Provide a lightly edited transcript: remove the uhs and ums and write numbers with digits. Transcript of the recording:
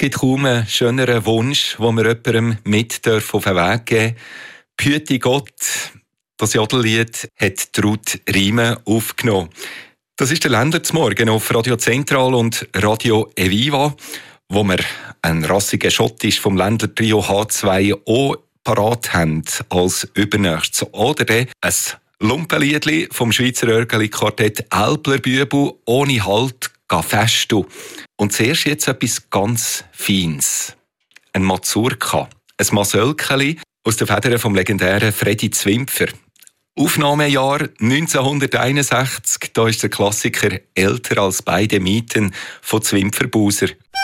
gibt kaum einen schöneren Wunsch, den wir jemandem mit auf den Weg geben. Behüte Gott, das Jodellied hat Ruth Riemen aufgenommen. Das ist der Ländler zum Morgen auf Radio Zentral und Radio Eviva, wo wir einen rassigen Schottisch vom Ländler Trio H2O parat haben als Übernächstes. Oder ein Lumpenliedli vom Schweizer Örgeli-Quartett Älpler Bübel ohne Halt ga festu. Und zuerst jetzt etwas ganz Feines. Ein Mazurka, ein Masölkeli aus den Federn vom legendären Freddy Zwimpfer. Aufnahmejahr 1961, da ist der Klassiker «Älter als beide Mieten» von Zwimpfer-Buser.